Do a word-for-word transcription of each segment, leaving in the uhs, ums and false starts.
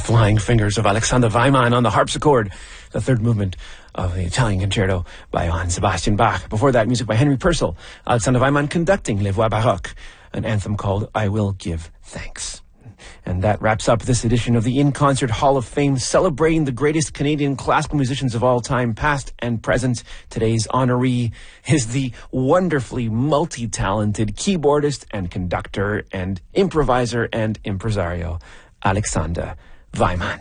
flying fingers of Alexander Weimann on the harpsichord, the third movement of the Italian Concerto by Johann Sebastian Bach. Before that, music by Henry Purcell, Alexander Weimann conducting Les Voix Baroques, an anthem called I Will Give Thanks. And that wraps up this edition of the In Concert Hall of Fame, celebrating the greatest Canadian classical musicians of all time, past and present. Today's honoree is the wonderfully multi-talented keyboardist and conductor and improviser and impresario, Alexander Weimann.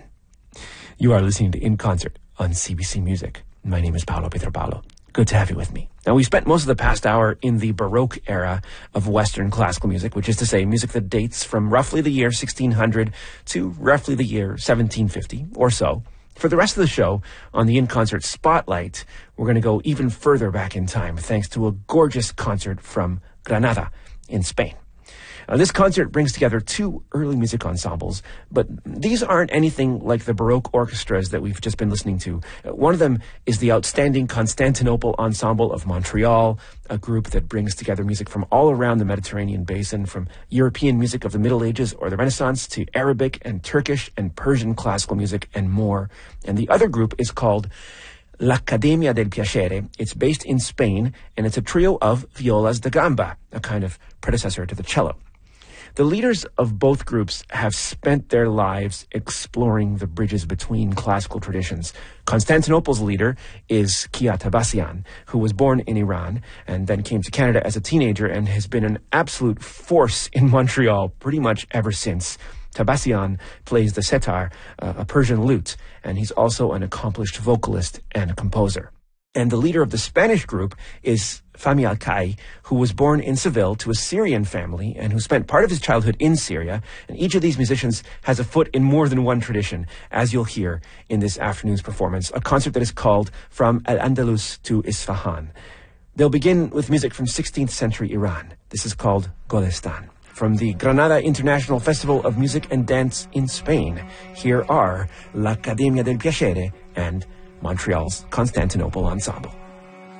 You are listening to In Concert on C B C Music. My name is Paolo Pietropaolo. Good to have you with me. Now, we spent most of the past hour in the Baroque era of Western classical music, which is to say music that dates from roughly the year sixteen hundred to roughly the year seventeen fifty or so. For the rest of the show, on the In Concert Spotlight, we're going to go even further back in time, thanks to a gorgeous concert from Granada in Spain. Uh, this concert brings together two early music ensembles, but these aren't anything like the Baroque orchestras that we've just been listening to. Uh, one of them is the outstanding Constantinople Ensemble of Montreal, a group that brings together music from all around the Mediterranean basin, from European music of the Middle Ages or the Renaissance to Arabic and Turkish and Persian classical music and more. And the other group is called L'Accademia del Piacere. It's based in Spain, and it's a trio of violas da gamba, a kind of predecessor to the cello. The leaders of both groups have spent their lives exploring the bridges between classical traditions. Constantinople's leader is Kia Tabassian, who was born in Iran and then came to Canada as a teenager and has been an absolute force in Montreal pretty much ever since. Tabassian plays the setar, uh, a Persian lute, and he's also an accomplished vocalist and composer. And the leader of the Spanish group is Fahmi Alkai, who was born in Seville to a Syrian family and who spent part of his childhood in Syria. And each of these musicians has a foot in more than one tradition, as you'll hear in this afternoon's performance, a concert that is called From Al-Andalus to Isfahan. They'll begin with music from sixteenth century Iran. This is called Golestan. From the Granada International Festival of Music and Dance in Spain, here are L'Accademia del Piacere and Montreal's Constantinople Ensemble.